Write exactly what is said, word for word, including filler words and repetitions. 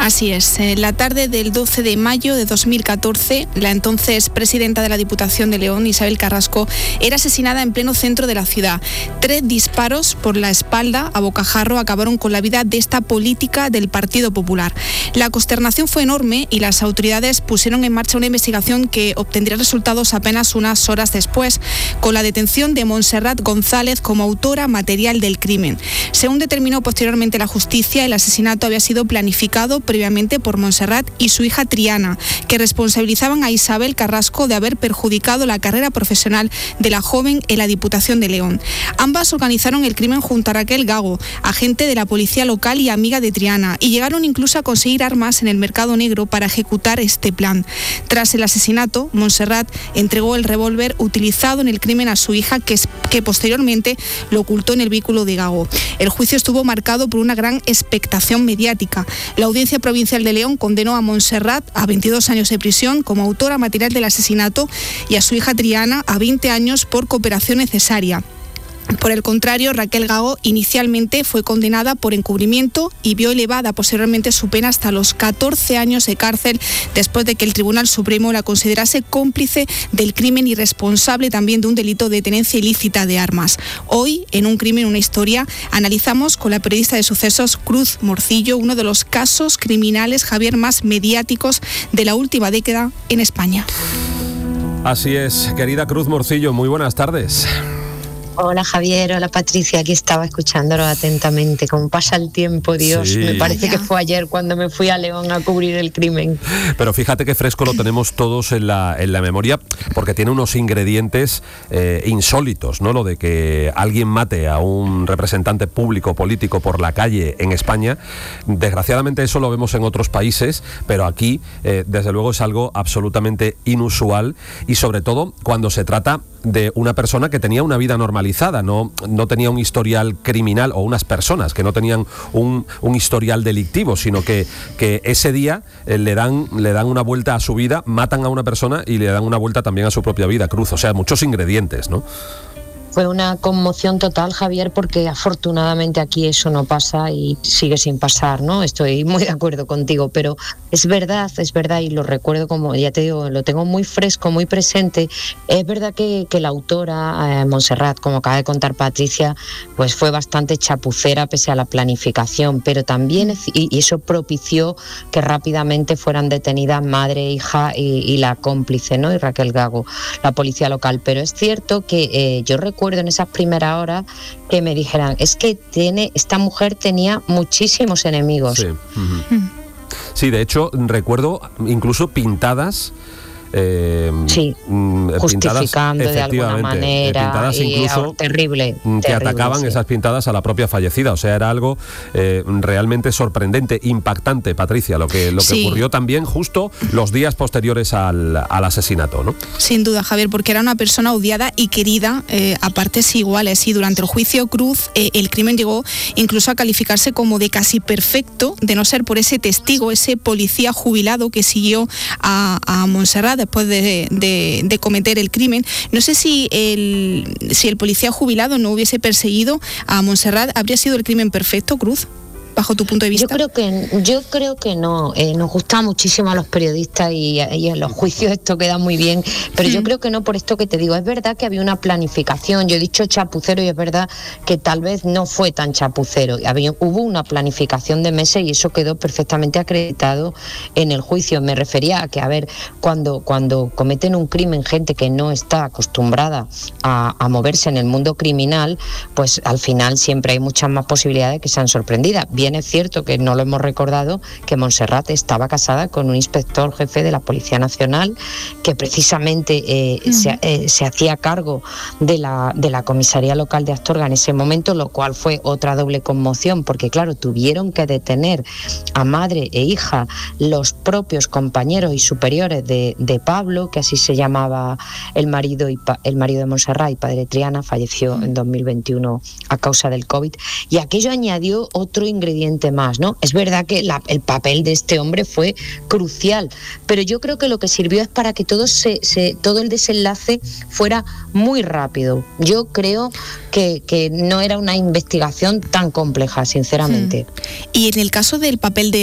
Así es. En la tarde del doce de mayo de dos mil catorce, la entonces presidenta de la Diputación de León, Isabel Carrasco, era asesinada en pleno centro de la ciudad. Tres disparos por la espalda a bocajarro acabaron con la vida de esta política del Partido Popular. La consternación fue enorme y las autoridades pusieron en marcha una investigación que obtendría resultados apenas unas horas después, con la detención de Montserrat González como autora material del crimen. Según determinó posteriormente la justicia, el asesinato había sido planificado previamente por Montserrat y su hija Triana, que responsabilizaban a Isabel Carrasco de haber perjudicado la carrera profesional de la joven en la Diputación de León. Ambas organizaron el crimen junto a Raquel Gago, agente de la policía local y amiga de Triana, y llegaron incluso a conseguir armas en el mercado negro para ejecutar este plan. Tras el asesinato, Montserrat entregó el revólver utilizado en el crimen a su hija, que, que posteriormente lo ocultó en el vehículo de Gago. El juicio estuvo marcado por una gran expectación mediática. La Audiencia Provincial de León condenó a Montserrat a veintidós años de prisión como autora material del asesinato y a su hija Triana a veinte años por cooperación necesaria. Por el contrario, Raquel Gago inicialmente fue condenada por encubrimiento y vio elevada posteriormente su pena hasta los catorce años de cárcel, después de que el Tribunal Supremo la considerase cómplice del crimen y responsable también de un delito de tenencia ilícita de armas. Hoy, en Un crimen, una historia, analizamos con la periodista de sucesos Cruz Morcillo uno de los casos criminales, Javier, más mediáticos de la última década en España. Así es, querida Cruz Morcillo, muy buenas tardes. Hola Javier, hola Patricia, aquí estaba escuchándolo atentamente. Cómo pasa el tiempo, Dios, sí. Me parece que fue ayer cuando me fui a León a cubrir el crimen. Pero fíjate que fresco lo tenemos todos en la, en la memoria, porque tiene unos ingredientes eh, insólitos, ¿no? Lo de que alguien mate a un representante público político por la calle en España. Desgraciadamente eso lo vemos en otros países, pero aquí eh, desde luego es algo absolutamente inusual, y sobre todo cuando se trata de una persona que tenía una vida normalizada, no, no tenía un historial criminal, o unas personas que no tenían un, un historial delictivo, sino que, que ese día eh, le dan, le dan una vuelta a su vida, matan a una persona y le dan una vuelta también a su propia vida, Cruz. O sea, muchos ingredientes, ¿no? Fue una conmoción total, Javier, porque afortunadamente aquí eso no pasa y sigue sin pasar, ¿no? Estoy muy de acuerdo contigo, pero es verdad, es verdad, y lo recuerdo, como ya te digo, lo tengo muy fresco, muy presente. Es verdad que, que la autora, eh, Montserrat, como acaba de contar Patricia, pues fue bastante chapucera pese a la planificación, pero también, y, y eso propició que rápidamente fueran detenidas madre, hija y, y la cómplice, ¿no? Y Raquel Gago, la policía local. Pero es cierto que eh, yo recuerdo en esas primeras horas que me dijeran, es que tiene esta mujer tenía muchísimos enemigos. Sí, uh-huh. Sí, de hecho recuerdo incluso pintadas. Eh, sí, justificando de alguna manera, pintadas incluso y, terrible, que terrible, atacaban sí. esas pintadas a la propia fallecida. O sea, era algo eh, realmente sorprendente, impactante, Patricia, lo que, lo que sí. ocurrió también justo los días posteriores al, al asesinato, ¿no? Sin duda, Javier, porque era una persona odiada y querida eh, a partes iguales, y durante el juicio Cruz eh, el crimen llegó incluso a calificarse como de casi perfecto, de no ser por ese testigo, ese policía jubilado que siguió a, a Montserrat después de, de, de cometer el crimen. No sé si el, si el policía jubilado no hubiese perseguido a Montserrat, ¿habría sido el crimen perfecto, Cruz, bajo tu punto de vista? Yo creo que, yo creo que no. Eh, nos gusta muchísimo a los periodistas y, y en los juicios esto queda muy bien, pero yo creo que no, por esto que te digo. Es verdad que había una planificación. Yo he dicho chapucero y es verdad que tal vez no fue tan chapucero. Había, hubo una planificación de meses y eso quedó perfectamente acreditado en el juicio. Me refería a que, a ver, cuando, cuando cometen un crimen gente que no está acostumbrada a, a moverse en el mundo criminal, pues al final siempre hay muchas más posibilidades de que sean sorprendidas. Bien, es cierto que no lo hemos recordado, que Montserrat estaba casada con un inspector jefe de la Policía Nacional que precisamente eh, uh-huh. se, eh, se hacía cargo de la, de la comisaría local de Astorga en ese momento, lo cual fue otra doble conmoción, porque claro, tuvieron que detener a madre e hija los propios compañeros y superiores de, de Pablo, que así se llamaba el marido, y pa, el marido de Montserrat y padre de Triana, falleció uh-huh. en dos mil veintiuno a causa del COVID, y aquello añadió otro ingrediente más, ¿no? Es verdad que la, el papel de este hombre fue crucial, pero yo creo que lo que sirvió es para que todo se, se todo el desenlace fuera muy rápido. Yo creo que, que no era una investigación tan compleja, sinceramente. Hmm. Y en el caso del papel de